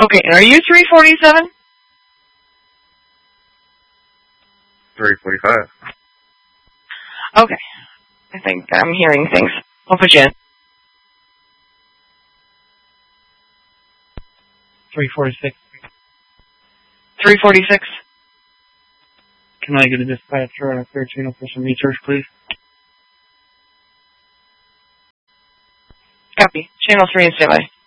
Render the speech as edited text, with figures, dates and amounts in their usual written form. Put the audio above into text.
Okay, and are you 347? 345. Okay. I think I'm hearing things. I'll put you in. 346. 346? Can I get a dispatcher on a 13 for some meters, please? Copy. Channel 3 and standby.